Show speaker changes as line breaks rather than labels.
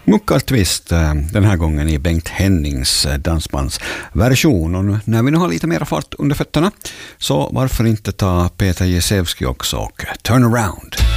Muckaltvist den här gången i Bengt Hennings dansbandsversion. Och när vi nu har lite mer fart under fötterna så varför inte ta Peter Jezewski också och Turn Around.